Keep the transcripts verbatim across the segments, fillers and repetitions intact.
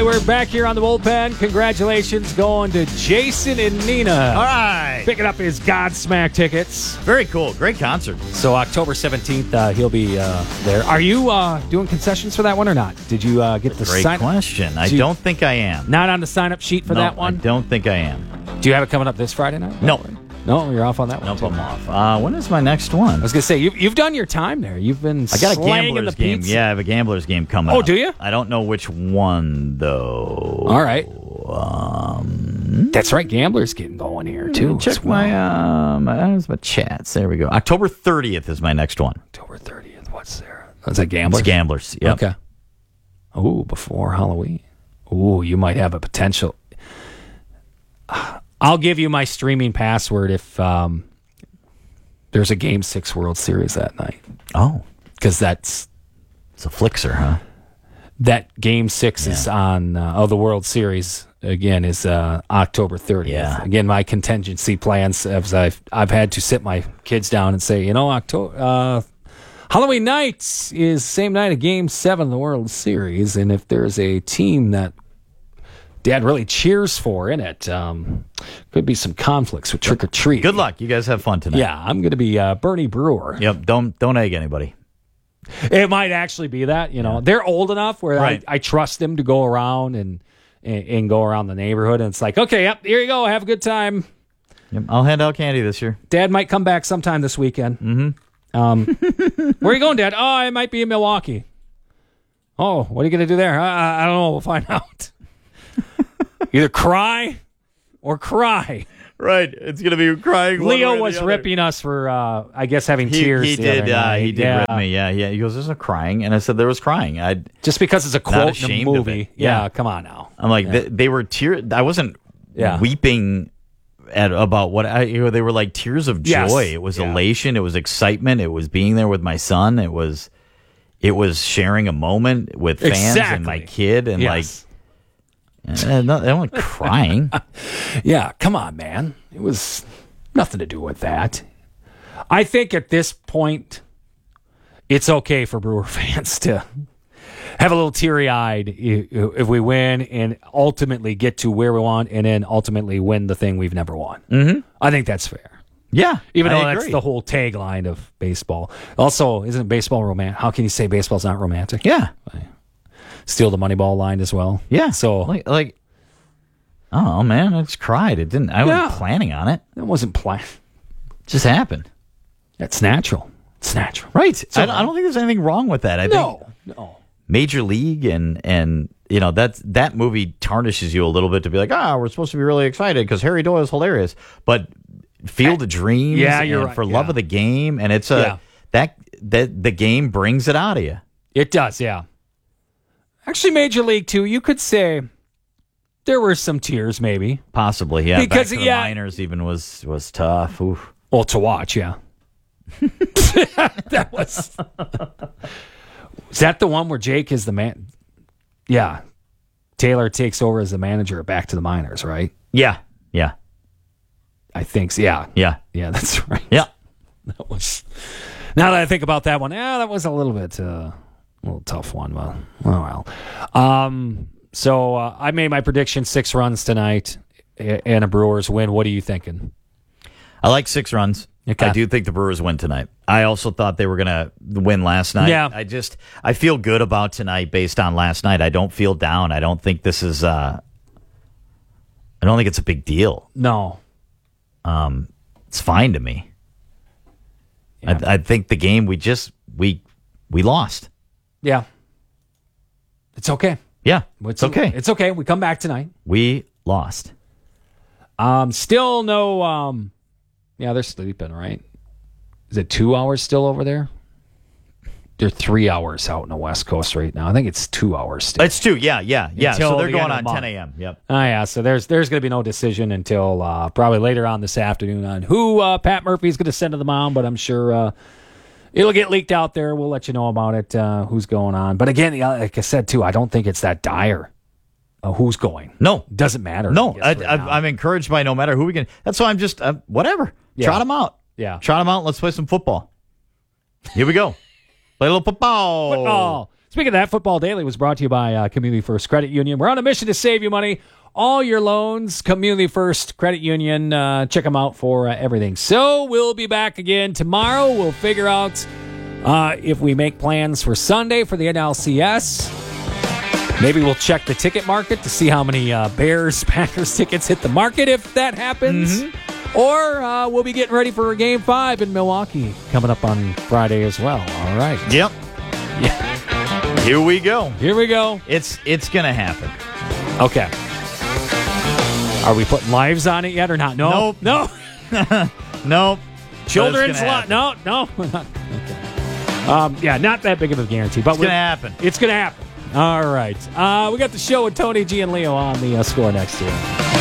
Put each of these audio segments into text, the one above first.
we're back here on the bullpen. Congratulations going to Jason and Nina. All right. Picking up his Godsmack tickets. Very cool. Great concert. So October seventeenth, uh, he'll be uh, there. Are you uh, doing concessions for that one or not? Did you uh, get the Great sign? question. I you- don't think I am. Not on the sign-up sheet for no, that one? I don't think I am. Do you have it coming up this Friday night? No. No, you're off on that one. Nope, too. I'm off. Uh, when is my next one? I was going to say, you've, you've done your time there. You've been I got a slanging Gamblers the game. pizza. Yeah, I have a Gamblers game coming Oh, up. do you? I don't know which one, though. All right. Um, That's right. Gamblers getting going here, too. check as well. my, uh, my, my chats. There we go. October thirtieth is my next one. October thirtieth. What's there? Is that Gamblers? It's Gamblers. Yep. Okay. Ooh, before Halloween. Ooh, you might have a potential. I'll give you my streaming password if um, there's a Game six World Series that night. Oh. Because that's... It's a Flixer, huh? That Game six Yeah. is on... Uh, oh, the World Series, again, is uh, October thirtieth. Yeah. Again, my contingency plans, as I've, I've had to sit my kids down and say, you know, October... Uh, Halloween night is same night of Game seven of the World Series, and if there's a team that Dad really cheers for in it, um, could be some conflicts with Trick or Treat. Good luck. You guys have fun tonight. Yeah, I'm going to be uh, Bernie Brewer. Yep. Don't don't egg anybody. It might actually be that. You know, yeah. They're old enough where Right. I, I trust them to go around and, and and go around the neighborhood, and it's like, okay, yep, here you go, have a good time. Yep. I'll hand out candy this year. Dad might come back sometime this weekend. Mm-hmm. Um, where are you going, Dad? Oh, I might be in Milwaukee. Oh, what are you going to do there? I, I don't know. We'll find out. Either cry or cry. Right. It's going to be crying. one way Leo or was the other. ripping us for, uh, I guess, having He, tears. he the did. other Uh, night. he did yeah. rip me. Yeah, yeah. He goes, "There's no crying," and I said, "There was crying." I, Just because it's a Not quote in a ashamed of movie. it. Yeah. Yeah, come on now. I'm like, Yeah. they, they were tear. I wasn't Yeah. weeping at about what I. You know, they were like tears of joy. Yes. It was Yeah. elation. It was excitement. It was being there with my son. It was, it was sharing a moment with fans and my Exactly. kid, and Yes. like, eh, no, they weren't crying. Yeah, come on, man. It was nothing to do with that. I think at this point, it's okay for Brewer fans to have a little teary-eyed i- if we win and ultimately get to where we want and then ultimately win the thing we've never won. Mm-hmm. I think that's fair. Yeah, Even I though that's agree. the whole tagline of baseball. Also, isn't baseball romantic? How can you say baseball's not romantic? Yeah, Steal the Moneyball line as well. yeah. So like, like, oh man, I just cried. It didn't. I Yeah. wasn't planning on it. that wasn't planned. It just happened. That's natural. It's natural. Right. I, all I don't think there's anything wrong with that. I think No, no. Major League and and you know that that movie tarnishes you a little bit to be like, ah, we're supposed to be really excited because Harry Doyle is hilarious, but Field of Dreams, Yeah, you're and right. for love Yeah. of the game, and it's a Yeah. that that the game brings it out of you. It does, yeah. Actually, Major League too, you could say there were some tears, maybe. Possibly, yeah. Because, Back to yeah. the minors even was was tough. Oof. Well, to watch, yeah. That was. Is that the one where Jake is the man? Yeah. Taylor takes over as the manager at Back to the Minors, right? Yeah, yeah, I think so. Yeah. yeah, Yeah, that's right. yeah. That was. Now that I think about that one, yeah, that was a little bit, uh, a little tough one. But, oh well. Um, so uh, I made my prediction: six runs tonight, a- and a Brewers win. What are you thinking? I like six runs. Okay. I do think the Brewers win tonight. I also thought they were going to win last night. Yeah. I just, I feel good about tonight based on last night. I don't feel down. I don't think this is, uh, I don't think it's a big deal. No. Um, it's fine to me. Yeah. I, I think the game we just, we, we lost. Yeah. It's okay. Yeah. It's okay. It's okay. We come back tonight. We lost. Um, still no. Um, yeah, they're sleeping, right? Is it two hours still over there? They're three hours out in the West Coast right now. I think it's two hours still. It's two. Yeah. Yeah. Yeah. Until So they're the going end of on the ten month. a.m. Yep. Oh, yeah. So there's there's going to be no decision until uh, probably later on this afternoon on who uh, Pat Murphy's going to send to the mound. But I'm sure uh, it'll get leaked out there. We'll let you know about it. Uh, who's going on? But again, yeah, like I said too, I don't think it's that dire. Uh, who's going? No. Doesn't matter. No, guess, I, right I, now. I'm encouraged by no matter who we can. That's why I'm just, uh, whatever. Yeah. Trot them out. Yeah. Trot them out. Let's play some football. Here we go. Play a little football. Oh, Speaking of that, Football Daily was brought to you by uh, Community First Credit Union. We're on a mission to save you money. All your loans, Community First Credit Union. Uh, check them out for uh, everything. So we'll be back again tomorrow. We'll figure out uh, if we make plans for Sunday for the N L C S. Maybe we'll check the ticket market to see how many uh, Bears, Packers tickets hit the market if that happens. Mm-hmm. Or uh, we'll be getting ready for Game five in Milwaukee coming up on Friday as well. All right. Yep. Yeah. Here we go. Here we go. It's it's going to happen. Okay. Are we putting lives on it yet or not? No. Nope. No. Nope. Children's lot. No, no. We're not. Okay. Um, yeah, not that big of a guarantee. But it's going to happen. It's going to happen. All right. Uh, we got the show with Tony G and Leo on the uh, score next year.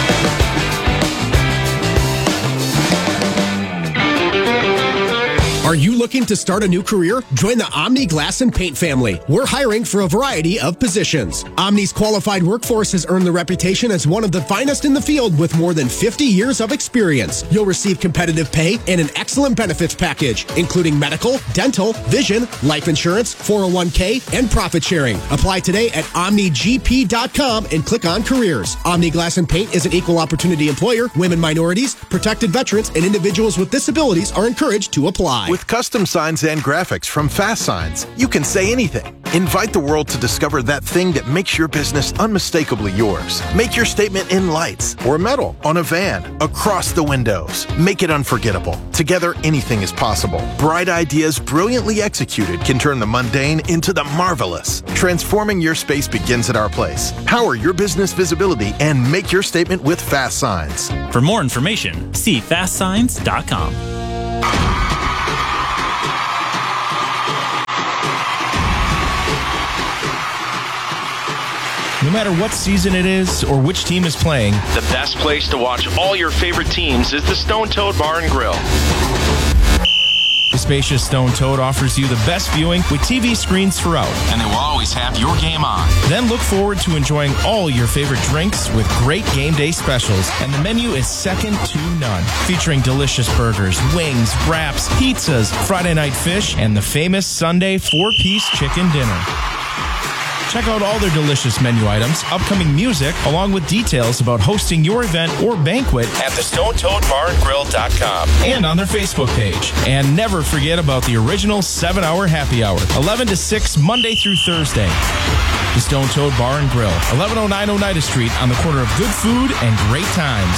Are you looking to start a new career? Join the Omni Glass and Paint family. We're hiring for a variety of positions. Omni's qualified workforce has earned the reputation as one of the finest in the field with more than fifty years of experience. You'll receive competitive pay and an excellent benefits package, including medical, dental, vision, life insurance, four oh one k, and profit sharing. Apply today at omni g p dot com and click on careers. Omni Glass and Paint is an equal opportunity employer. Women, minorities, protected veterans, and individuals with disabilities are encouraged to apply. With custom signs and graphics from Fast Signs, you can say anything. Invite the world to discover that thing that makes your business unmistakably yours. Make your statement in lights or metal, on a van, across the windows. Make it unforgettable. Together, anything is possible. Bright ideas brilliantly executed can turn the mundane into the marvelous. Transforming your space begins at our place. Power your business visibility and make your statement with Fast Signs. For more information, see fast signs dot com. No matter what season it is or which team is playing, the best place to watch all your favorite teams is the Stone Toad Bar and Grill. The spacious Stone Toad offers you the best viewing with T V screens throughout. And they will always have your game on. Then look forward to enjoying all your favorite drinks with great game day specials. And the menu is second to none. Featuring delicious burgers, wings, wraps, pizzas, Friday night fish, and the famous Sunday four-piece chicken dinner. Check out all their delicious menu items, upcoming music, along with details about hosting your event or banquet at the stone toad bar and grill dot com and on their Facebook page. And never forget about the original seven-hour happy hour, eleven to six, Monday through Thursday. The Stone Toad Bar and Grill, eleven oh nine Oneida Street, on the corner of good food and great times.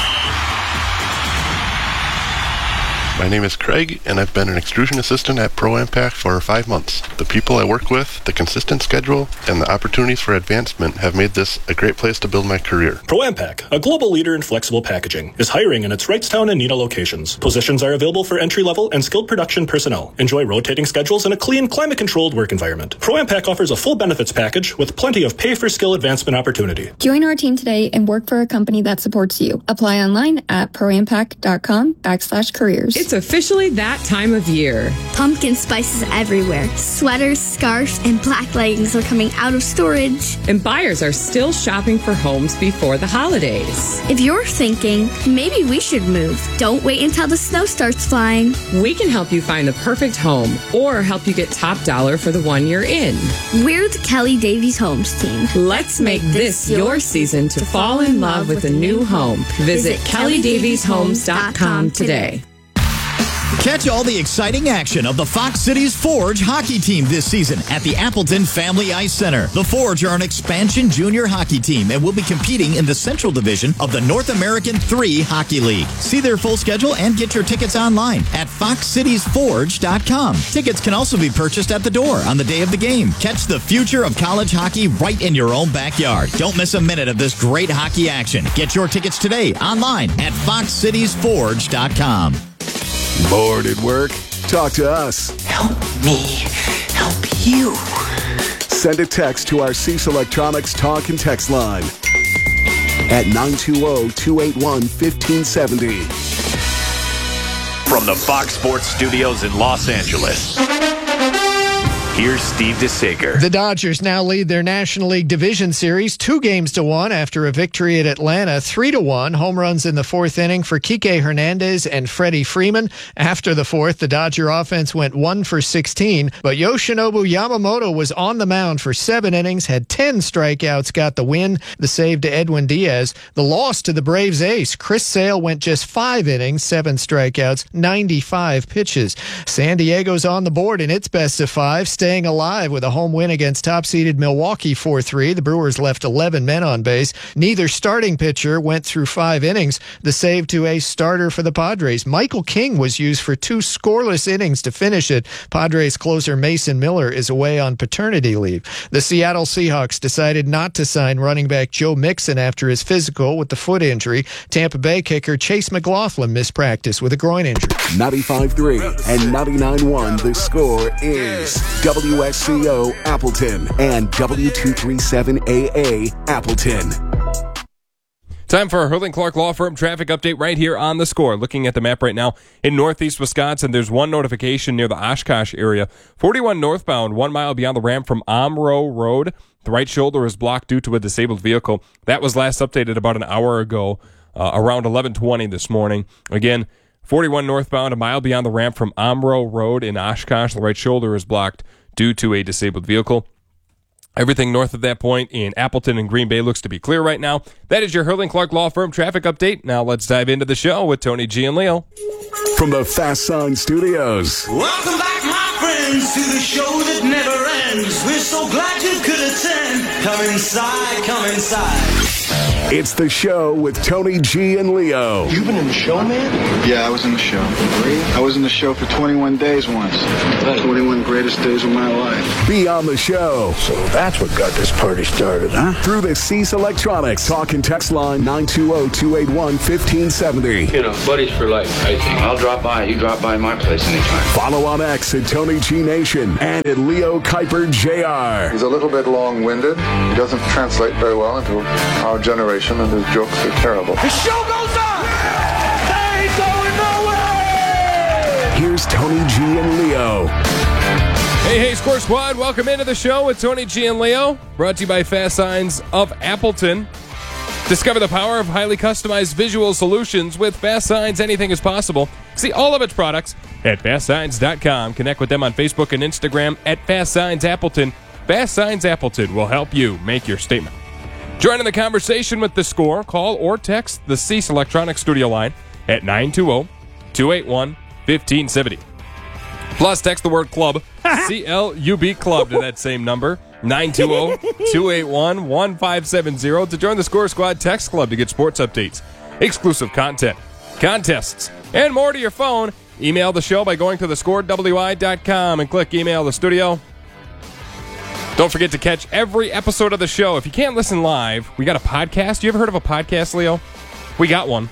My name is Craig, and I've been an extrusion assistant at ProAmpac for five months. The people I work with, the consistent schedule, and the opportunities for advancement have made this a great place to build my career. ProAmpac, a global leader in flexible packaging, is hiring in its Wrightstown and Neenah locations. Positions are available for entry-level and skilled production personnel. Enjoy rotating schedules and a clean, climate-controlled work environment. ProAmpac offers a full benefits package with plenty of pay-for-skill advancement opportunity. Join our team today and work for a company that supports you. Apply online at proampac dot com backslash careers. It's officially that time of year. Pumpkin spices everywhere. Sweaters, scarves, and black leggings are coming out of storage. And buyers are still shopping for homes before the holidays. If you're thinking, maybe we should move, don't wait until the snow starts flying. We can help you find the perfect home or help you get top dollar for the one you're in. We're the Kelly Davies Homes team. Let's make this your season to fall in love with a new home. Visit kelly davies homes dot com today. Catch all the exciting action of the Fox Cities Forge hockey team this season at the Appleton Family Ice Center. The Forge are an expansion junior hockey team and will be competing in the Central Division of the North American three Hockey League. See their full schedule and get your tickets online at fox cities forge dot com. Tickets can also be purchased at the door on the day of the game. Catch the future of college hockey right in your own backyard. Don't miss a minute of this great hockey action. Get your tickets today online at fox cities forge dot com. Bored at work? Talk to us. Help me help you. Send a text to our Cease Electronics talk and text line at nine two zero, two eight one, one five seven zero. From the Fox Sports Studios in Los Angeles, Here's Steve DeSager. The Dodgers now lead their National League Division Series two games to one after a victory at Atlanta, three to one. Home runs in the fourth inning for Kike Hernandez and Freddie Freeman. After the fourth, the Dodger offense went one for sixteen, but Yoshinobu Yamamoto was on the mound for seven innings, had ten strikeouts, got the win. The save to Edwin Diaz. The loss to the Braves ace, Chris Sale, went just five innings, seven strikeouts, ninety-five pitches. San Diego's on the board in its best of five, staying alive with a home win against top-seeded Milwaukee four three. The Brewers left eleven men on base. Neither starting pitcher went through five innings. The save to a starter for the Padres, Michael King, was used for two scoreless innings to finish it. Padres closer Mason Miller is away on paternity leave. The Seattle Seahawks decided not to sign running back Joe Mixon after his physical with the foot injury. Tampa Bay kicker Chase McLaughlin missed practice with a groin injury. ninety-five three and ninety-nine one. The Score is W S C O Appleton and W two thirty-seven A A Appleton. Time for a Hurling Clark Law Firm traffic update right here on The Score. Looking at the map right now, in northeast Wisconsin, there's one notification near the Oshkosh area. forty-one northbound, one mile beyond the ramp from Omro Road. The right shoulder is blocked due to a disabled vehicle. That was last updated about an hour ago, uh, around eleven twenty this morning. Again, forty-one northbound, a mile beyond the ramp from Omro Road in Oshkosh. The right shoulder is blocked due to a disabled vehicle. Everything north of that point in Appleton and Green Bay looks to be clear right now. That is your Hurling Clark Law Firm traffic update. Now let's dive into the show with Tony G and Leo. From the Fast Sign Studios. Welcome back, my friends, to the show that never ends. We're so glad you could attend. Come inside, come inside. It's the show with Tony G and Leo. You've been in the show, man? Yeah, I was in the show. I was in the show for twenty-one days once. twenty-one greatest days of my life. Be on the show. So that's what got this party started, huh? Through the Cease Electronics talk and text line nine two zero, two eight one, one five seven zero. You know, buddies for life, I think. I'll drop by. You drop by my place anytime. Follow on X at Tony G Nation and at Leo Kuiper J R. He's a little bit long-winded. He doesn't translate very well into our generation, and his jokes are terrible. The show goes on! They ain't going nowhere! Here's Tony G and Leo. Hey, hey, Score Squad. Welcome into the show with Tony G and Leo. Brought to you by Fast Signs of Appleton. Discover the power of highly customized visual solutions with Fast Signs. Anything is possible. See all of its products at fast signs dot com. Connect with them on Facebook and Instagram at Fast Signs Appleton. Fast Signs Appleton will help you make your statement. Join in the conversation with The Score. Call or text the Cease Electronics studio line at nine two zero, two eight one, one five seven zero. Plus, text the word club, C L U B club, to that same number, nine two zero, two eight one, one five seven zero, to join the Score Squad text club to get sports updates, exclusive content, contests, and more to your phone. Email the show by going to the score w i dot com and click email the studio. Don't forget to catch every episode of the show. If you can't listen live, we got a podcast. You ever heard of a podcast, Leo? We got one.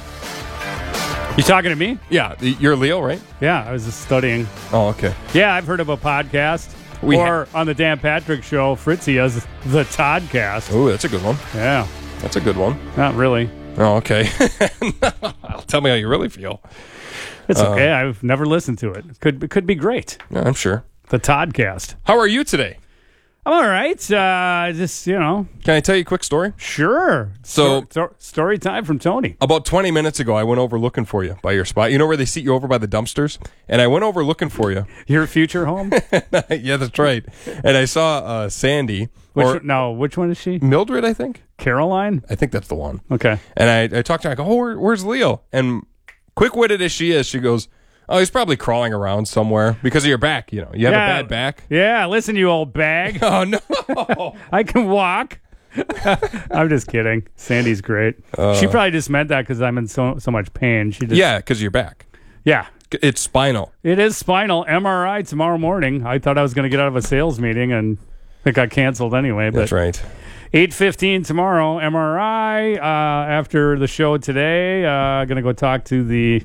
You talking to me? Yeah, you're Leo, right? Yeah, I was just studying. Oh, okay. Yeah, I've heard of a podcast. We or ha- on the Dan Patrick Show, Fritzy has the Toddcast. Oh, that's a good one. Yeah. That's a good one. Not really. Oh, okay. Tell me how you really feel. It's Uh, okay. I've never listened to it. It could, it could be great. Yeah, I'm sure. The Toddcast. How are you today? I'm all right. Uh, just, you know. Can I tell you a quick story? Sure. So, Stor- story time from Tony. About twenty minutes ago, I went over looking for you by your spot. You know where they seat you over by the dumpsters? And I went over looking for you. Your future home? Yeah, that's right. And I saw uh, Sandy. Which, or no, which one is she? Mildred, I think. Caroline? I think that's the one. Okay. And I, I talked to her. I go, oh, where, where's Leo? And quick-witted as she is, she goes, oh, he's probably crawling around somewhere because of your back. You know, you have Yeah. a bad back. Yeah, listen, you old bag. Oh, no. I can walk. I'm just kidding. Sandy's great. Uh, she probably just meant that because I'm in so so much pain. She just, Yeah, because of your back. Yeah. It's spinal. It is spinal. M R I tomorrow morning. I thought I was going to get out of a sales meeting, and it got canceled anyway. But That's right. eight fifteen tomorrow, M R I. Uh, after the show today, uh, going to go talk to the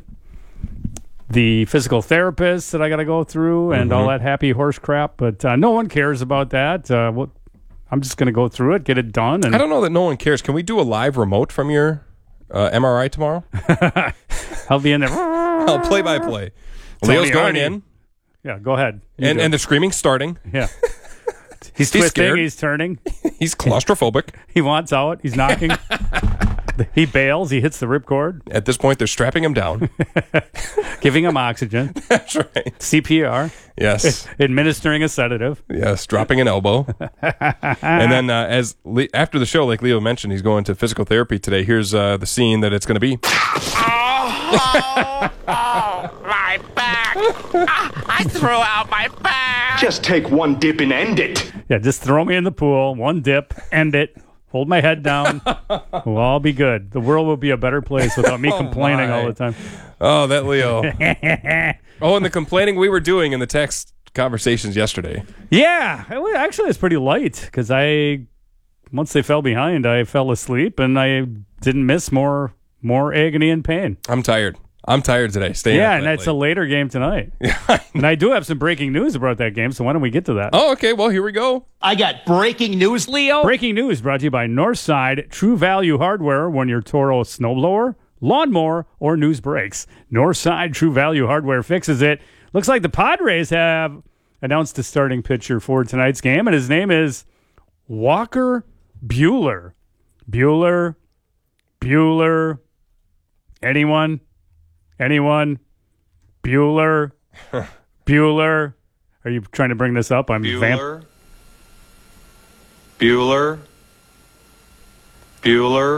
the physical therapist that I got to go through and Mhm. all that happy horse crap. But uh, no one cares about that. Uh, what, I'm just going to go through it, get it done. And I don't know that no one cares. Can we do a live remote from your uh, M R I tomorrow? I'll be in there. I'll play by play. Tony Leo's going Hardy. in. Yeah, go ahead. You And go. and the screaming's starting. Yeah. He's He's twisting, scared. he's turning. He's claustrophobic. He wants out, he's knocking. He bails, he hits the ripcord. At this point, they're strapping him down. Giving him oxygen. That's right. C P R. Yes. Administering a sedative. Yes, dropping an elbow. And then uh, as Le- after the show, like Leo mentioned, he's going to physical therapy today. Here's uh, the scene that it's going to be. Oh, oh, my back. Ah, I threw out my back. Just take one dip and end it. Yeah, just throw me in the pool, one dip, end it, hold my head down. We'll all be good. The world will be a better place without me Oh, complaining my. all the time. Oh, that Leo. Oh, and the complaining we were doing in the text conversations yesterday. Yeah, it wa- actually, it's pretty light because I, once they fell behind, I fell asleep and I didn't miss more more agony and pain. I'm tired. I'm tired today. Staying Yeah, up and that that's late. a later game tonight. And I do have some breaking news about that game, so why don't we get to that? Oh, okay. Well, here we go. I got breaking news, Leo. Breaking news brought to you by Northside True Value Hardware when your Toro snowblower, lawnmower, or news breaks. Northside True Value Hardware fixes it. Looks like the Padres have announced a starting pitcher for tonight's game, and his name is Walker Buehler. Bueller, Bueller, anyone? Anyone? Bueller, Bueller. Are you trying to bring this up? I'm vamp- Bueller. Bueller. Bueller.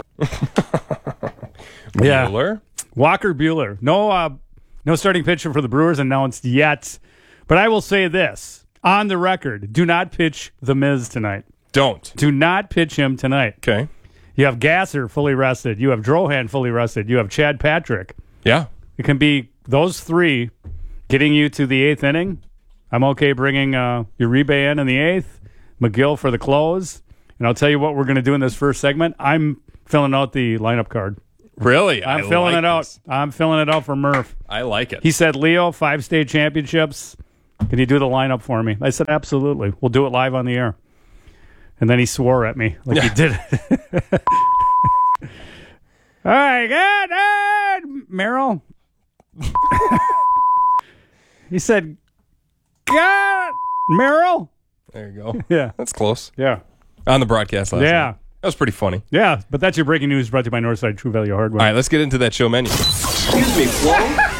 Yeah. Bueller? Walker Bueller. No, uh, no starting pitcher for the Brewers announced yet. But I will say this on the record: do not pitch the Miz tonight. Don't. Do not pitch him tonight. Okay. You have Gasser fully rested. You have Drohan fully rested. You have Chad Patrick. Yeah. It can be those three getting you to the eighth inning. I'm okay bringing uh, Uribe in in the eighth, McGill for the close. And I'll tell you what we're going to do in this first segment. I'm filling out the lineup card. Really? I'm I filling like it out. this. I'm filling it out for Murph. I like it. He said, Leo, five state championships. Can you do the lineup for me? I said, absolutely. We'll do it live on the air. And then he swore at me like he did. All right, good, good. Merrill. He said, God, Merrill. There you go. Yeah. That's close. Yeah. On the broadcast last Yeah. night. That was pretty funny. Yeah, but that's your breaking news brought to you by Northside True Value Hardware. All right, let's get into that show menu. Excuse me, Flo.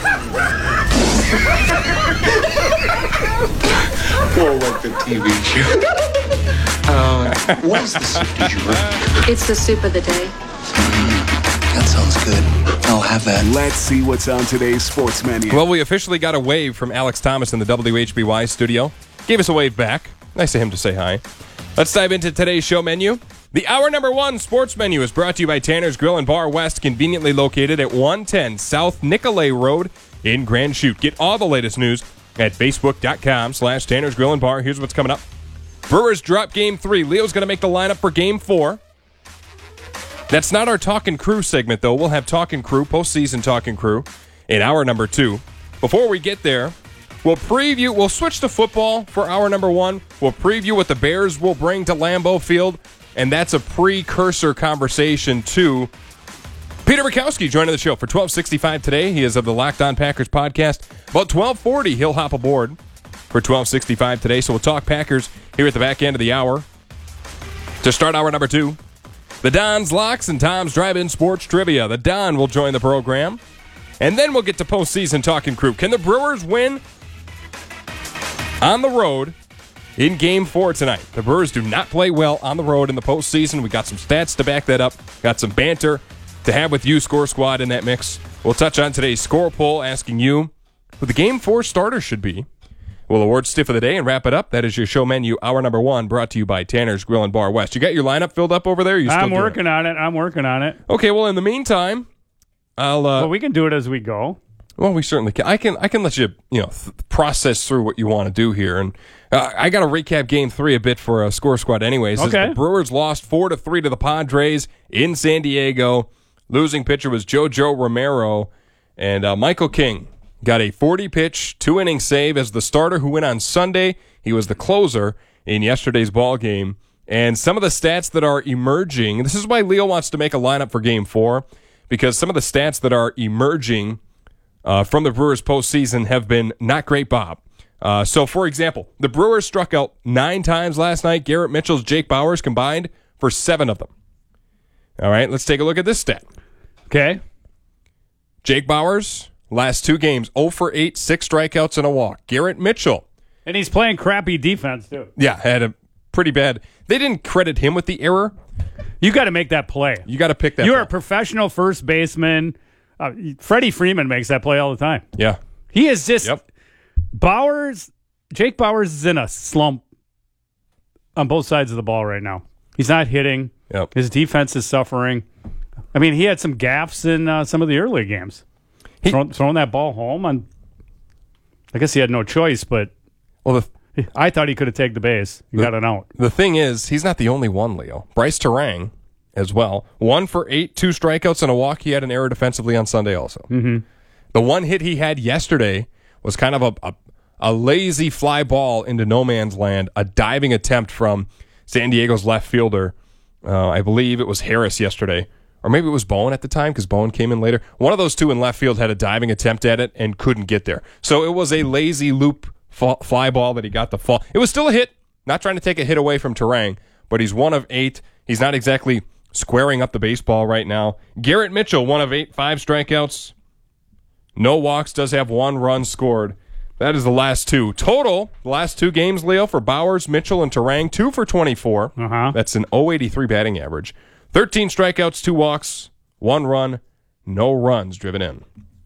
More like the T V show. Uh, what is the soup did you bring? It's the soup of the day. That sounds good. I'll have that. Let's see what's on today's sports menu. Well, we officially got a wave from Alex Thomas in the W H B Y studio. Gave us a wave back. Nice of him to say hi. Let's dive into today's show menu. The hour number one sports menu is brought to you by Tanner's Grill and Bar West, conveniently located at one ten South Nicolay Road in Grand Chute. Get all the latest news at facebook.com slash Tanner's Grill and Bar. Here's what's coming up. Brewers drop game three. Leo's going to make the lineup for game four. That's not our Talkin' Crew segment, though. We'll have Talkin' Crew, postseason Talkin' Crew, in hour number two. Before we get there, we'll preview, we'll switch to football for hour number one. We'll preview what the Bears will bring to Lambeau Field, and that's a precursor conversation to Peter Bukowski joining the show for twelve sixty-five today. He is of the Locked On Packers podcast. About twelve forty, he'll hop aboard for twelve sixty-five today. So we'll talk Packers here at the back end of the hour. To start hour number two, the Don's Locks and Tom's Drive-In Sports Trivia. The Don will join the program. And then we'll get to postseason Talking Crew. Can the Brewers win on the road in game four tonight? The Brewers do not play well on the road in the postseason. We got some stats to back that up. Got some banter to have with you, Score Squad, in that mix. We'll touch on today's score poll, asking you who the game four starter should be. We'll award Stiff of the Day and wrap it up. That is your show menu, hour number one, brought to you by Tanner's Grill and Bar West. You got your lineup filled up over there? Or you still I'm doing working it? on it. I'm working on it. Okay, well, in the meantime, I'll. Uh, well, we can do it as we go. Well, we certainly can. I can. I can let you, you know, th- process through what you want to do here, and uh, I got to recap Game Three a bit for a Score Squad, anyways. As Okay. The Brewers lost four to three to the Padres in San Diego. Losing pitcher was JoJo Romero, and uh, Michael King got a forty-pitch, two-inning save as the starter who went on Sunday. He was the closer in yesterday's ball game. And some of the stats that are emerging, this is why Leo wants to make a lineup for Game Four, because some of the stats that are emerging uh, from the Brewers postseason have been not great, Bob. Uh, so, for example, the Brewers struck out nine times last night. Garrett Mitchell's Jake Bauers combined for seven of them. All right, let's take a look at this stat. Okay. Jake Bauers, last two games, oh for eight, six strikeouts and a walk. Garrett Mitchell. And he's playing crappy defense, too. Yeah, had a pretty bad. They didn't credit him with the error. You got to make that play. You got to pick that You're ball. a professional first baseman. Uh, Freddie Freeman makes that play all the time. Yeah. He is just. Yep. Bauers, Jake Bauers is in a slump on both sides of the ball right now. He's not hitting. Yep. His defense is suffering. I mean, he had some gaffes in uh, some of the early games. He, Throw, throwing that ball home, on, I guess he had no choice, but well, the, I thought he could have taken the base. He the, got an out. The thing is, he's not the only one, Leo. Bryce Terang as well. One for eight, two strikeouts and a walk. He had an error defensively on Sunday also. Mm-hmm. The one hit he had yesterday was kind of a, a, a lazy fly ball into no man's land, a diving attempt from San Diego's left fielder. Uh, I believe it was Harris yesterday. Or maybe it was Bowen at the time because Bowen came in later. One of those two in left field had a diving attempt at it and couldn't get there. So it was a lazy loop f- fly ball that he got the fall. It was still a hit. Not trying to take a hit away from Terang, but he's one of eight. He's not exactly squaring up the baseball right now. Garrett Mitchell, one of eight, five strikeouts. No walks, does have one run scored. That is the last two. Total, the last two games, Leo, for Bauers, Mitchell, and Terang, two for twenty-four. Uh-huh. That's an oh eighty-three batting average. thirteen strikeouts, two walks, one run, no runs driven in.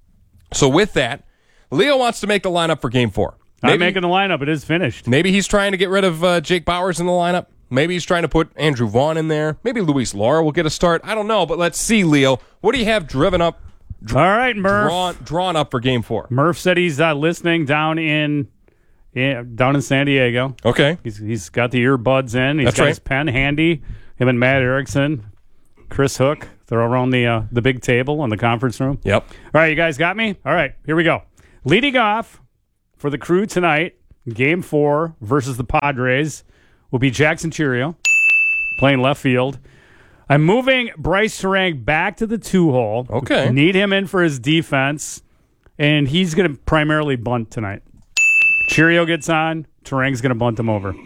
So with that, Leo wants to make the lineup for game four. Maybe, I'm making the lineup. It is finished. Maybe he's trying to get rid of uh, Jake Bauers in the lineup. Maybe he's trying to put Andrew Vaughn in there. Maybe Luis Lara will get a start. I don't know, but let's see, Leo. What do you have driven up? Dr- All right, Murph. Drawn, drawn up for game four. Murph said he's uh, listening down in in, down in San Diego. Okay. He's He's got the earbuds in. He's That's got right. his pen handy. Him and Matt Erickson, Chris Hook, they're around the, uh, the big table in the conference room. Yep. All right, you guys got me? All right, here we go. Leading off for the Crew tonight, game four versus the Padres, will be Jackson Chourio playing left field. I'm moving Bryce Terang back to the two-hole. Okay. Need him in for his defense, and he's going to primarily bunt tonight. Chourio gets on, Terang's going to bunt him over.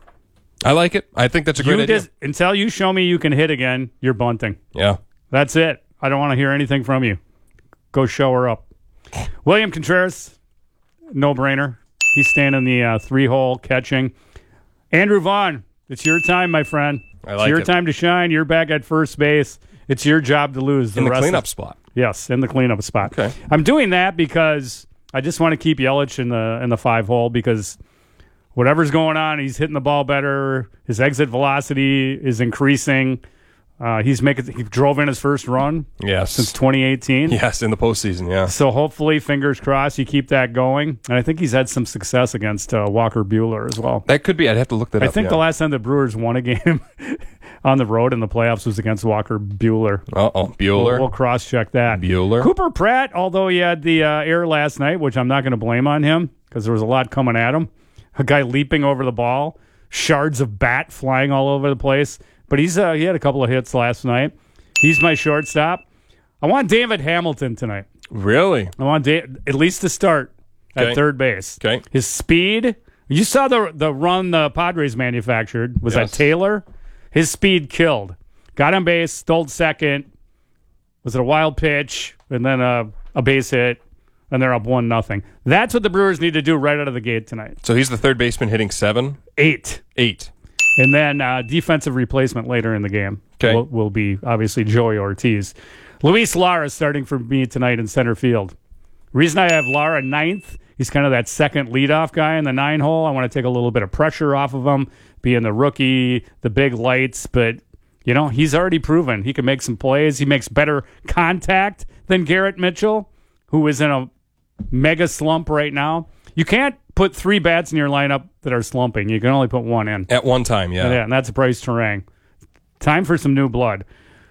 I like it. I think that's a great you idea. Dis- until you show me you can hit again, you're bunting. Yeah. That's it. I don't want to hear anything from you. Go show her up. William Contreras, no-brainer. He's staying in the uh, three-hole catching. Andrew Vaughn, it's your time, my friend. I like it's your it. time to shine. You're back at first base. It's your job to lose. In the rest cleanup of- spot. Yes, in the cleanup spot. Okay. I'm doing that because I just want to keep Yelich in the in the five hole because whatever's going on, he's hitting the ball better. His exit velocity is increasing. Uh, he's making he drove in his first run Yes. since twenty eighteen. Yes, in the postseason, yeah. So hopefully, fingers crossed, you keep that going. And I think he's had some success against uh, Walker Buehler as well. That could be. I'd have to look that I up. think yeah. the last time the Brewers won a game on the road in the playoffs was against Walker Buehler. Uh-oh, Buehler. We'll, we'll cross-check that. Buehler. Cooper Pratt, although he had the uh, error last night, which I'm not going to blame on him because there was a lot coming at him. A guy leaping over the ball, shards of bat flying all over the place. But he's uh, he had a couple of hits last night. He's my shortstop. I want David Hamilton tonight. Really? I want da- at least to start at Okay. third base. Okay. His speed. You saw the the run the Padres manufactured. Was Yes. that Taylor? His speed killed. Got on base, stole second. Was it a wild pitch and then a, a base hit, and they're up one nothing. That's what the Brewers need to do right out of the gate tonight. So he's the third baseman hitting seven? Eight. Eight. And then uh, defensive replacement later in the game Okay. will, will be obviously Joey Ortiz. Luis Lara starting for me tonight in center field. Reason I have Lara ninth, he's kind of that second leadoff guy in the nine hole. I want to take a little bit of pressure off of him, being the rookie, the big lights. But, you know, he's already proven he can make some plays. He makes better contact than Garrett Mitchell, who is in a mega slump right now. You can't put three bats in your lineup that are slumping. You can only put one in. At one time, yeah. Yeah, and that's Bryce Terang. Time for some new blood.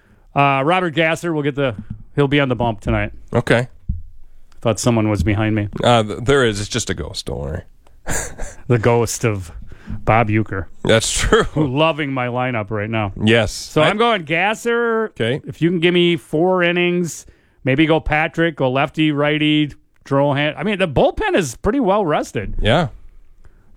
Uh, Robert Gasser will get the. He'll be on the bump tonight. Okay. Thought someone was behind me. Uh, th- there is. It's just a ghost. Don't worry. The ghost of Bob Uecker. That's true. Loving my lineup right now. Yes. So I, I'm going Gasser. Okay. If you can give me four innings, maybe go Patrick, go lefty, righty, Drohan. I mean, the bullpen is pretty well rested. Yeah.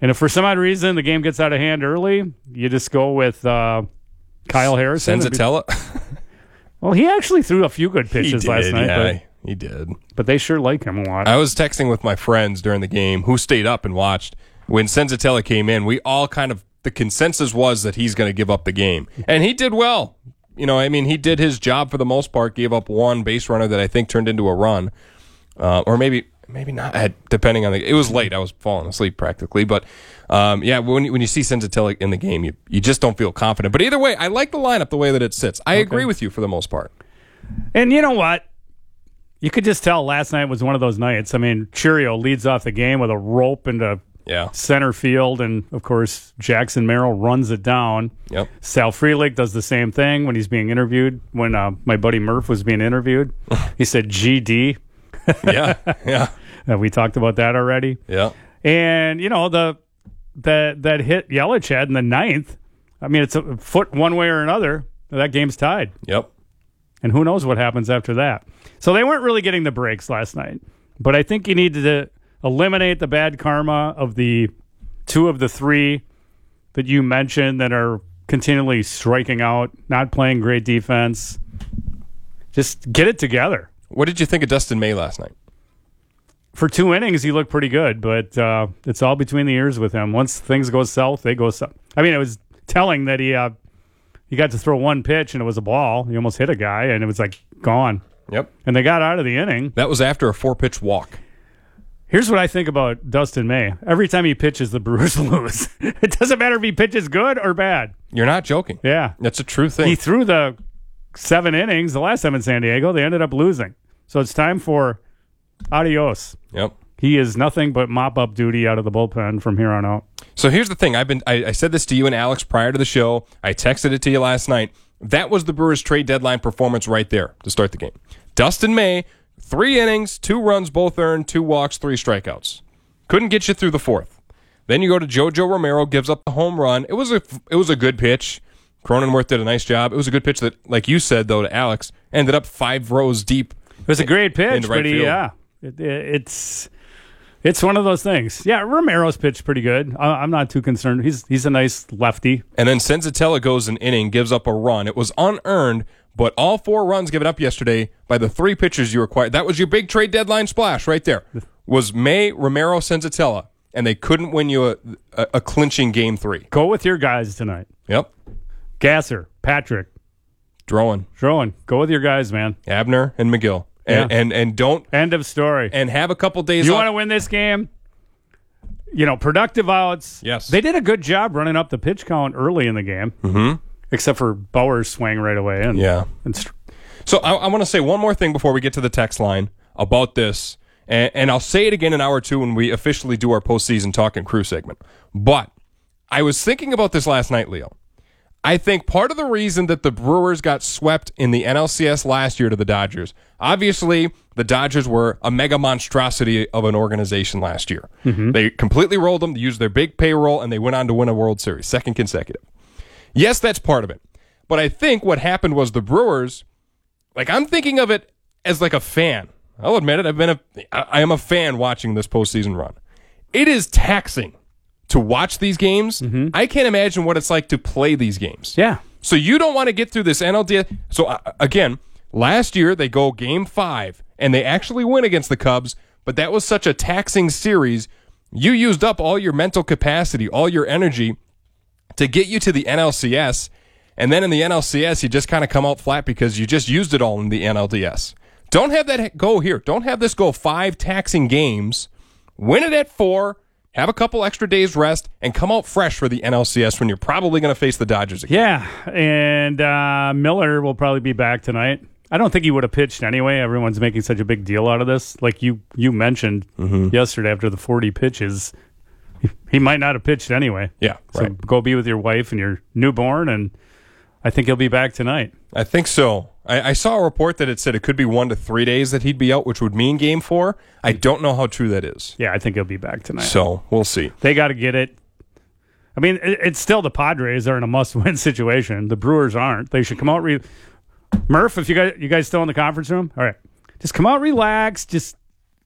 And if for some odd reason the game gets out of hand early, you just go with uh, Kyle Harrison. Senzatella? Well, he actually threw a few good pitches He did, last night. yeah, but, he did. But they sure like him a lot. I was texting with my friends during the game who stayed up and watched. When Senzatella came in, we all kind of, the consensus was that he's going to give up the game. And he did well. You know, I mean, he did his job for the most part, gave up one base runner that I think turned into a run. Uh, or maybe maybe not, depending on the, it was late. I was falling asleep practically. But, um, yeah, when, when you see Senzatella in the game, you, you just don't feel confident. But either way, I like the lineup the way that it sits. I okay. agree with you for the most part. And you know what? You could just tell last night was one of those nights. I mean, Churio leads off the game with a rope into yeah. center field, and, of course, Jackson Merrill runs it down. Yep. Sal Frelick does the same thing when he's being interviewed. When uh, my buddy Murph was being interviewed, he said G D. yeah, yeah. Uh, we talked about that already. Yeah. And, you know, the that that hit Yelich had in the ninth, I mean, it's a foot one way or another. That game's tied. Yep. And who knows what happens after that. So they weren't really getting the breaks last night. But I think you need to eliminate the bad karma of the two of the three that you mentioned that are continually striking out, not playing great defense. Just get it together. What did you think of Dustin May last night? For two innings, he looked pretty good, but uh, it's all between the ears with him. Once things go south, they go south. I mean, it was telling that he uh, he got to throw one pitch, and it was a ball. He almost hit a guy, and it was like gone. Yep. And they got out of the inning. That was after a four-pitch walk. Here's what I think about Dustin May. Every time he pitches, the Brewers lose. It doesn't matter if he pitches good or bad. You're not joking. Yeah. That's a true thing. He threw the seven innings the last time in San Diego. They ended up losing. So it's time for adios. Yep. He is nothing but mop-up duty out of the bullpen from here on out. So here's the thing. I've been I, I said this to you and Alex prior to the show. I texted it to you last night. That was the Brewers trade deadline performance right there to start the game. Dustin May, three innings, two runs, both earned, two walks, three strikeouts. Couldn't get you through the fourth. Then you go to JoJo Romero, gives up the home run. It was a it was a good pitch. Cronenworth did a nice job. It was a good pitch that, like you said, though, to Alex, ended up five rows deep. It was a great pitch, right but he, yeah, it, it, it's it's one of those things. Yeah, Romero's pitched pretty good. I, I'm not too concerned. He's he's a nice lefty. And then Senzatella goes an inning, gives up a run. It was unearned, but all four runs given up yesterday by the three pitchers you acquired. That was your big trade deadline splash right there. Was May, Romero, Senzatella, and they couldn't win you a, a, a clinching game three. Go with your guys tonight. Yep. Gasser, Patrick. Drowan. Drowan. Go with your guys, man. Abner and McGill. And, yeah. and and don't end of story. And have a couple days. You off. want to win this game? You know, productive outs. Yes, they did a good job running up the pitch count early in the game. Mm-hmm. Except for Bauer's swing right away. And, yeah. And st- so I, I want to say one more thing before we get to the text line about this, and, and I'll say it again in hour two when we officially do our postseason talk and crew segment. But I was thinking about this last night, Leo. I think part of the reason that the Brewers got swept in the N L C S last year to the Dodgers, obviously the Dodgers were a mega monstrosity of an organization last year. Mm-hmm. They completely rolled them, they used their big payroll, and they went on to win a World Series, second consecutive. Yes, that's part of it. But I think what happened was the Brewers, like I'm thinking of it as like a fan. I'll admit it, I've been a, I am a fan watching this postseason run. It is taxing to watch these games. Mm-hmm. I can't imagine what it's like to play these games. Yeah. So you don't want to get through this N L D S. So uh, again, last year they go game five and they actually win against the Cubs, but that was such a taxing series. You used up all your mental capacity, all your energy to get you to the N L C S. And then in the N L C S, you just kind of come out flat because you just used it all in the N L D S. Don't have that go here. Don't have this go five taxing games. Win it at four. Have a couple extra days rest, and come out fresh for the N L C S when you're probably going to face the Dodgers again. Yeah, and uh, Miller will probably be back tonight. I don't think he would have pitched anyway. Everyone's making such a big deal out of this. Like you, you mentioned mm-hmm. yesterday after the forty pitches, he, he might not have pitched anyway. Yeah, so right. Go be with your wife and your newborn, and I think he'll be back tonight. I think so. I, I saw a report that it said it could be one to three days that he'd be out, which would mean game four. I don't know how true that is. Yeah, I think he'll be back tonight. So we'll see. They got to get it. I mean, it, it's still the Padres are in a must-win situation. The Brewers aren't. They should come out. Re- Murph, if you guys you guys still in the conference room, all right, just come out, relax, just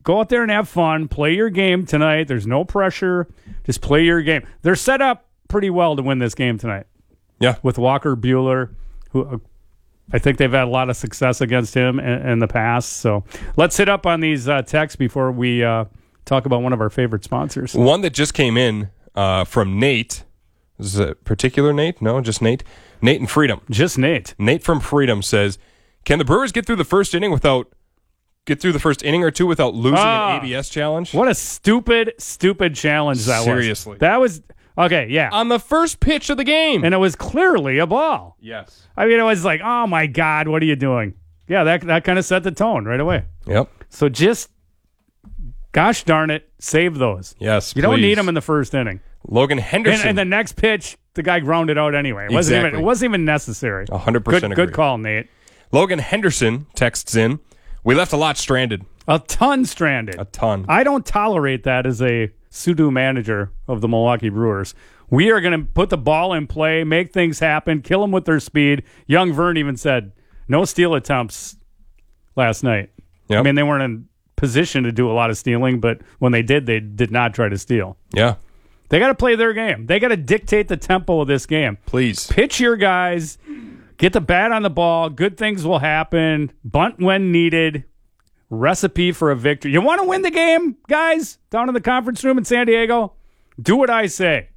go out there and have fun. Play your game tonight. There's no pressure. Just play your game. They're set up pretty well to win this game tonight. Yeah. With Walker Buehler, who uh, I think they've had a lot of success against him in, in the past. So let's hit up on these uh, texts before we uh, talk about one of our favorite sponsors. One that just came in uh, from Nate. Is it a particular Nate? No, just Nate. Nate and Freedom. Just Nate. Nate from Freedom says, can the Brewers get through the first inning without get through the first inning or two without losing Ah, an A B S challenge? What a stupid, stupid challenge that was. Seriously. That was, okay, yeah. On the first pitch of the game. And it was clearly a ball. Yes. I mean, it was like, oh, my God, what are you doing? Yeah, that that kind of set the tone right away. Yep. So just, gosh darn it, save those. Yes, You don't please. need them in the first inning. Logan Henderson. And, and the next pitch, the guy grounded out anyway. It wasn't Exactly. even, it wasn't even necessary. one hundred percent good, agree. Good call, Nate. Logan Henderson texts in, we left a lot stranded. A ton stranded. A ton. I don't tolerate that as a pseudo manager of the Milwaukee Brewers. We are going to put the ball in play, make things happen, kill them with their speed. Young Vern even said, no steal attempts last night. Yep. I mean, they weren't in position to do a lot of stealing, but when they did, they did not try to steal. Yeah. They got to play their game. They got to dictate the tempo of this game. Please. Pitch your guys. Get the bat on the ball. Good things will happen. Bunt when needed. Recipe for a victory. You want to win the game, guys? Down in the conference room in San Diego? Do what I say.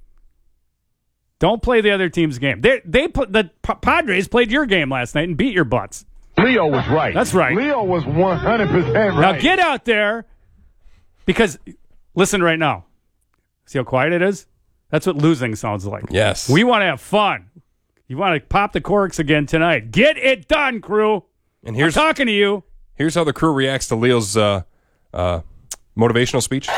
Don't play the other team's game. They they put the P- Padres played your game last night and beat your butts. Leo was right. That's right. Leo was one hundred percent right. Now get out there because listen right now. See how quiet it is? That's what losing sounds like. Yes. We want to have fun. You want to pop the corks again tonight. Get it done, crew. And here's I'm talking to you. Here's how the crew reacts to Leo's uh, uh, motivational speech.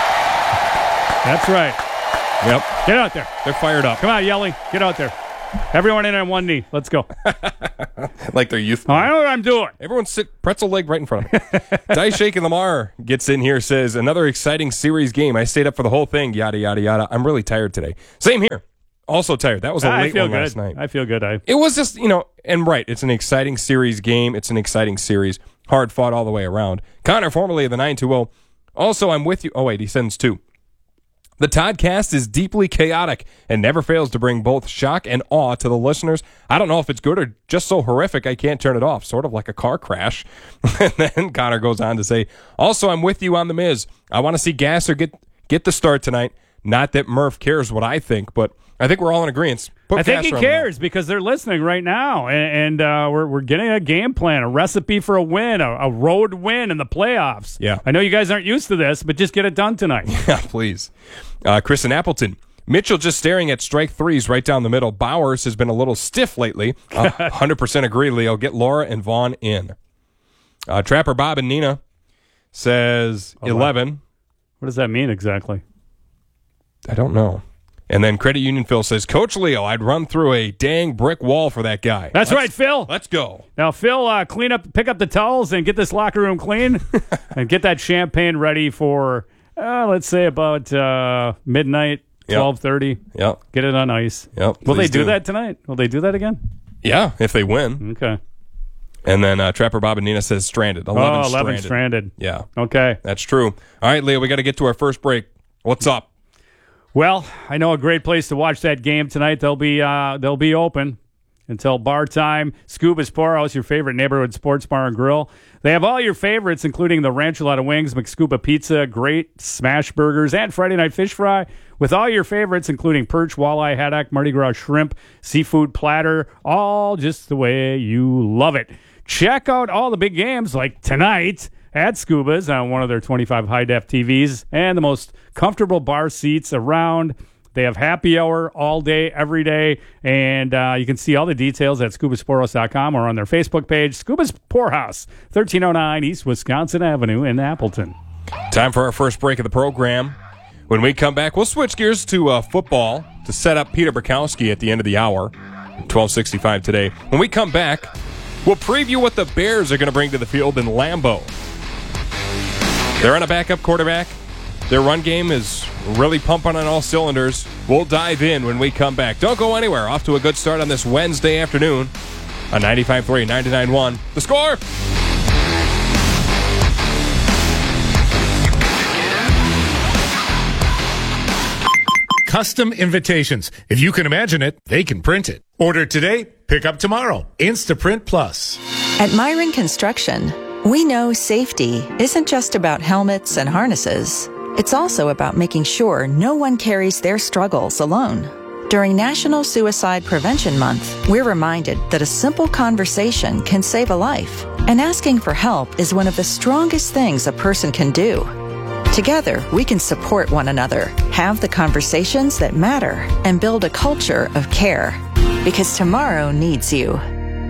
That's right. Yep. Get out there. They're fired up. Come on, yelling. Get out there. Everyone in on one knee. Let's go. Like they're youth. Oh, I know what I'm doing. Everyone sit pretzel leg right in front of them. Dice Shake and Lamar gets in here, says, another exciting series game. I stayed up for the whole thing. Yada, yada, yada. I'm really tired today. Same here. Also tired. That was a I late feel one good. last night. I feel good. I It was just, you know, and right, it's an exciting series game. It's an exciting series. Hard fought all the way around. Connor, formerly of the nine two oh. Also, I'm with you. Oh, wait, he sends two. The Toddcast is deeply chaotic and never fails to bring both shock and awe to the listeners. I don't know if it's good or just so horrific I can't turn it off, sort of like a car crash. And then Connor goes on to say, also, I'm with you on The Miz. I want to see Gasser get, get the start tonight. Not that Murph cares what I think, but I think we're all in agreement. Put I think Gasser he on the cares because they're listening right now, and, and uh, we're we're getting a game plan, a recipe for a win, a, a road win in the playoffs. Yeah. I know you guys aren't used to this, but just get it done tonight. Yeah, please. Uh, Chris and Appleton. Mitchell just staring at strike threes right down the middle. Bowers has been a little stiff lately. Uh, one hundred percent agree, Leo. Get Laura and Vaughn in. Uh, Trapper Bob and Nina says Oh, eleven. wow. What does that mean exactly? I don't know. And then Credit Union Phil says, Coach Leo, I'd run through a dang brick wall for that guy. That's Let's- right, Phil. Let's go. Now, Phil, uh, clean up, pick up the towels and get this locker room clean and get that champagne ready for, uh, let's say, about uh, midnight, Yep. twelve thirty. Yep. Get it on ice. Yep. Will they please do, that tonight? Will they do that again? Yeah, if they win. Okay. And then uh, Trapper Bob and Nina says stranded. eleven, oh, eleven stranded. stranded. Yeah. Okay. That's true. All right, Leo, we got to get to our first break. What's up? Well, I know a great place to watch that game tonight. They'll be uh, they'll be open until bar time. Scuba's Poorhouse, your favorite neighborhood sports bar and grill. They have all your favorites, including the Ranchulata Wings, McScuba Pizza, great smash burgers, and Friday Night Fish Fry. With all your favorites, including perch, walleye, haddock, Mardi Gras shrimp, seafood platter, all just the way you love it. Check out all the big games like tonight at Scuba's on one of their twenty-five high-def T Vs and the most comfortable bar seats around. They have happy hour all day, every day, and uh, you can see all the details at scubas poorhouse dot com or on their Facebook page, Scuba's Poorhouse, thirteen oh nine East Wisconsin Avenue in Appleton. Time for our first break of the program. When we come back, we'll switch gears to uh, football to set up Peter Bukowski at the end of the hour, twelve sixty-five today. When we come back, we'll preview what the Bears are going to bring to the field in Lambeau. They're on a backup quarterback. Their run game is really pumping on all cylinders. We'll dive in when we come back. Don't go anywhere. Off to a good start on this Wednesday afternoon on ninety-five three, ninety-nine one. The Score! custom invitations. If you can imagine it, they can print it. Order today, pick up tomorrow. Instaprint Plus. At Myron Construction, we know safety isn't just about helmets and harnesses. It's also about making sure no one carries their struggles alone. During National Suicide Prevention Month, we're reminded that a simple conversation can save a life, and asking for help is one of the strongest things a person can do. Together, we can support one another, have the conversations that matter, and build a culture of care. Because tomorrow needs you.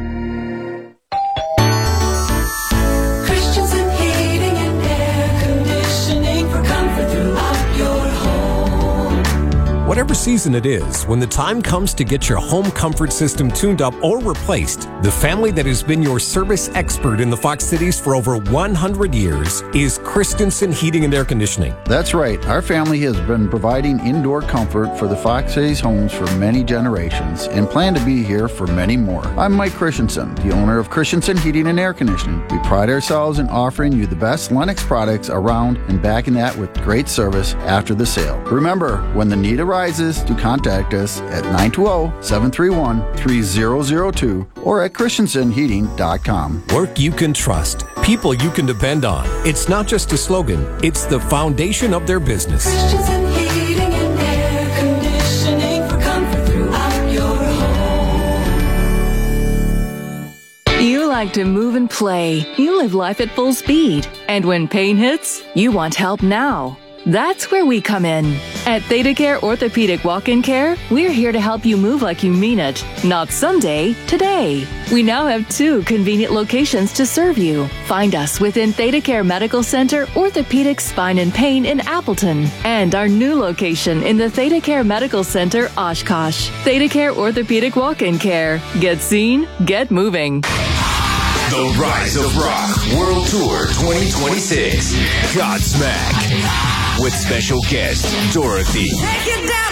Christensen Heating and Air Conditioning for comfort throughout your home. Whatever season it is, when the time comes to get your home comfort system tuned up or replaced, the family that has been your service expert in the Fox Cities for over one hundred years is Christensen Heating and Air Conditioning. That's right. Our family has been providing indoor comfort for the Fox Cities homes for many generations and plan to be here for many more. I'm Mike Christensen, the owner of Christensen Heating and Air Conditioning. We pride ourselves in offering you the best Lennox products around and backing that with great service after the sale. Remember, when the need arises, to contact us at nine two zero, seven three one, three zero zero two or at christensen heating dot com. Work you can trust. People you can depend on. It's not just a slogan, it's the foundation of their business. Christensen Heating and Air Conditioning for comfort throughout your home. You like to move and play. You live life at full speed. And when pain hits, you want help now. That's where we come in. At ThedaCare Orthopedic Walk-In Care, we're here to help you move like you mean it. Not someday, today. We now have two convenient locations to serve you. Find us within ThedaCare Medical Center, Orthopedic Spine and Pain in Appleton, and our new location in the ThedaCare Medical Center, Oshkosh. ThedaCare Orthopedic Walk-In Care. Get seen, get moving. The Rise of Rock World Tour twenty twenty-six. Godsmack. With special guest Dorothy. Take it down.